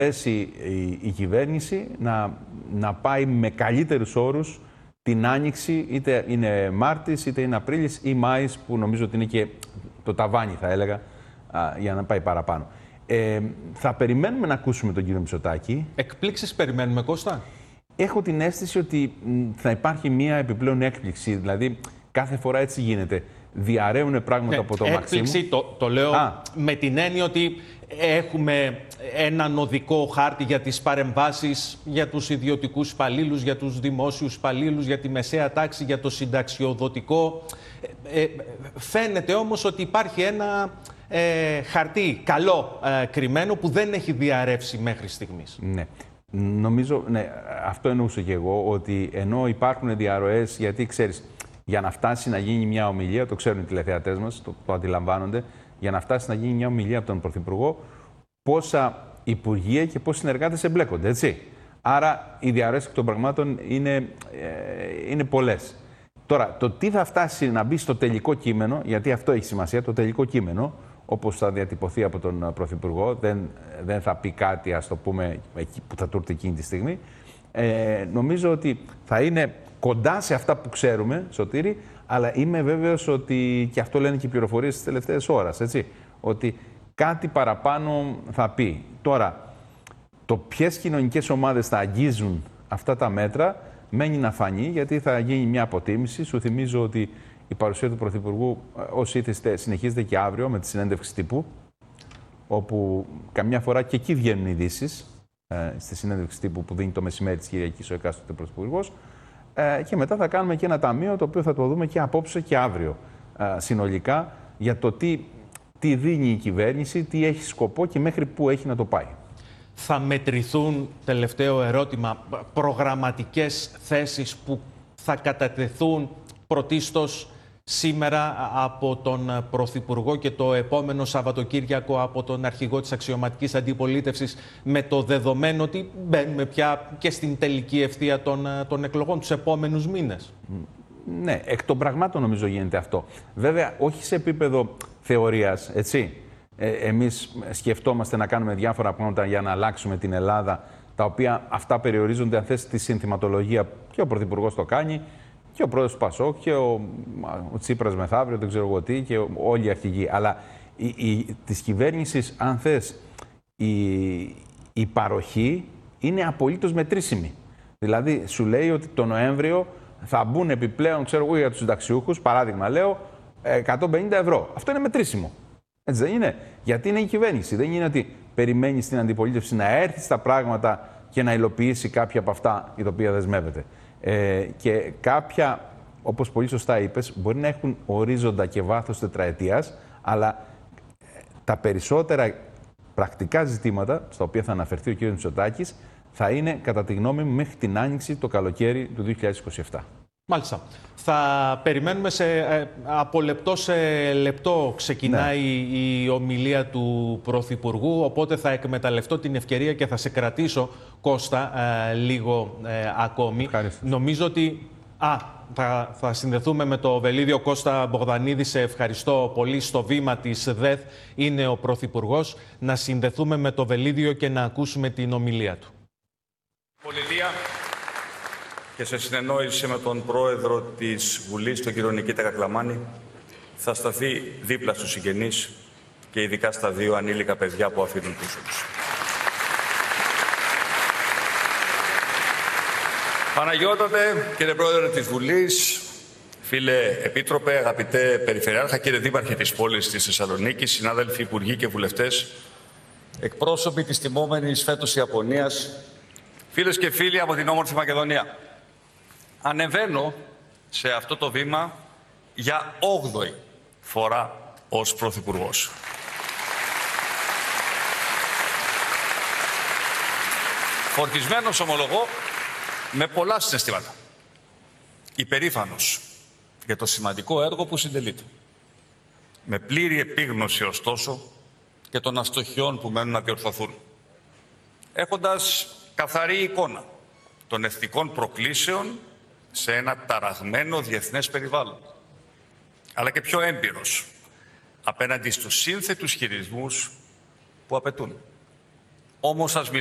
η κυβέρνηση να πάει με καλύτερους όρους την Άνοιξη, είτε είναι Μάρτης, είτε είναι Απρίλης ή Μάης, που νομίζω ότι είναι και το ταβάνι, θα έλεγα, για να πάει παραπάνω. Θα περιμένουμε να ακούσουμε τον κύριο Μητσοτάκη. Εκπλήξεις περιμένουμε, Κώστα? Έχω την αίσθηση ότι θα υπάρχει μία επιπλέον έκπληξη. Δηλαδή, κάθε φορά έτσι γίνεται. Διαρρέουν πράγματα από το Μαξίμου. Έκπληξη, το λέω με την έννοια ότι έχουμε έναν οδικό χάρτη για τις παρεμβάσεις για τους ιδιωτικούς υπαλλήλους, για τους δημόσιους υπαλλήλους, για τη μεσαία τάξη, για το συνταξιοδοτικό. Φαίνεται όμως ότι υπάρχει ένα χαρτί καλό κρυμμένο που δεν έχει διαρρεύσει μέχρι στιγμής. Ναι. Νομίζω, αυτό εννοούσα και εγώ, ότι ενώ υπάρχουν διαρροές, γιατί ξέρεις, για να φτάσει να γίνει μια ομιλία, το ξέρουν οι τηλεθεατές μας, το αντιλαμβάνονται, για να φτάσει να γίνει μια ομιλία από τον Πρωθυπουργό, πόσα υπουργεία και πόσοι συνεργάτες εμπλέκονται, έτσι. Άρα οι διαρροές των πραγμάτων είναι πολλές. Τώρα, το τι θα φτάσει να μπει στο τελικό κείμενο, γιατί αυτό έχει σημασία, το τελικό κείμενο, όπως θα διατυπωθεί από τον Πρωθυπουργό, δεν θα πει κάτι, ας το πούμε, εκεί που θα του έρθει εκείνη τη στιγμή. Νομίζω ότι θα είναι κοντά σε αυτά που ξέρουμε, Σωτήρη, αλλά είμαι βέβαιος ότι, και αυτό λένε και οι πληροφορίες της τελευταίας ώρας, έτσι, ότι κάτι παραπάνω θα πει. Τώρα, το ποιες κοινωνικές ομάδες θα αγγίζουν αυτά τα μέτρα μένει να φανεί, γιατί θα γίνει μια αποτίμηση. Σου θυμίζω ότι η παρουσία του Πρωθυπουργού, όσοι ήθεστε, συνεχίζεται και αύριο με τη συνέντευξη τύπου, όπου καμιά φορά και εκεί βγαίνουν ειδήσεις, στη συνέντευξη τύπου που δίνει το μεσημέρι της Κυριακής ο εκάστοτε Πρωθυπουργός. Και μετά θα κάνουμε και ένα ταμείο, το οποίο θα το δούμε και απόψε και αύριο συνολικά, για το τι δίνει η κυβέρνηση, τι έχει σκοπό και μέχρι πού έχει να το πάει. Θα μετρηθούν, τελευταίο ερώτημα, προγραμματικές θέσεις που θα κατατεθούν πρωτίστως σήμερα από τον Πρωθυπουργό και το επόμενο Σαββατοκύριακο από τον αρχηγό της αξιωματικής αντιπολίτευσης, με το δεδομένο ότι μπαίνουμε πια και στην τελική ευθεία των εκλογών τους επόμενους μήνες? Ναι, εκ των πραγμάτων νομίζω γίνεται αυτό. Βέβαια, όχι σε επίπεδο θεωρίας, έτσι. Εμείς σκεφτόμαστε να κάνουμε διάφορα πράγματα για να αλλάξουμε την Ελλάδα, τα οποία αυτά περιορίζονται, αν θες, στη συνθηματολογία. Και ο Πρωθυπουργός το κάνει, και ο πρόεδρος του ΠΑΣΟΚ, και ο Τσίπρας μεθαύριο, δεν ξέρω εγώ τι, και όλοι οι αρχηγοί. Αλλά της κυβέρνησης, αν θες, η παροχή είναι απολύτως μετρήσιμη. Δηλαδή, σου λέει ότι το Νοέμβριο θα μπουν επιπλέον, ξέρω εγώ, για τους συνταξιούχους, παράδειγμα λέω, 150 ευρώ. Αυτό είναι μετρήσιμο. Έτσι δεν είναι? Γιατί είναι η κυβέρνηση. Δεν είναι ότι περιμένει στην αντιπολίτευση να έρθει στα πράγματα και να υλοποιήσει κάποια από αυτά για τα οποία δεσμεύεται. Και κάποια, όπως πολύ σωστά είπες, μπορεί να έχουν ορίζοντα και βάθος τετραετίας, αλλά τα περισσότερα πρακτικά ζητήματα, στα οποία θα αναφερθεί ο κ. Μητσοτάκης, θα είναι, κατά τη γνώμη μου, μέχρι την Άνοιξη το καλοκαίρι του 2027. Μάλιστα. Θα περιμένουμε από λεπτό σε λεπτό ξεκινάει η ομιλία του Πρωθυπουργού, οπότε θα εκμεταλλευτώ την ευκαιρία και θα σε κρατήσω, Κώστα, λίγο ακόμη. Ευχαριστώ. Νομίζω ότι θα συνδεθούμε με το Βελίδιο. Κώστα Μπογδανίδη, σε ευχαριστώ πολύ. Στο βήμα της ΔΕΘ είναι ο Πρωθυπουργός. Να συνδεθούμε με το Βελίδιο και να ακούσουμε την ομιλία του. Πολιτεία, και σε συνεννόηση με τον πρόεδρο της Βουλής, τον κύριο Νικήτα Κακλαμάνη, θα σταθεί δίπλα στους συγγενείς και ειδικά στα δύο ανήλικα παιδιά που αφήνουν πίσω τους. Παναγιώτατε, κύριε πρόεδρε της Βουλής, φίλε Επίτροπε, αγαπητέ Περιφερειάρχα, κύριε Δήμαρχε της πόλης της Θεσσαλονίκης, συνάδελφοι υπουργοί και βουλευτές, εκπρόσωποι της τιμόμενης φέτος Ιαπωνίας, φίλες και φίλοι από την όμορφη Μακεδονία. Ανεβαίνω σε αυτό το βήμα για 8η φορά ως Πρωθυπουργός. Φορτισμένος, ομολογώ, με πολλά συναισθήματα. Υπερήφανος για το σημαντικό έργο που συντελείται. Με πλήρη επίγνωση, ωστόσο, και των αστοχιών που μένουν να διορθωθούν. Έχοντας καθαρή εικόνα των εθνικών προκλήσεων σε ένα ταραγμένο διεθνές περιβάλλον, αλλά και πιο έμπειρος απέναντι στους σύνθετους χειρισμούς που απαιτούν. Όμως, ας μιλήσουμε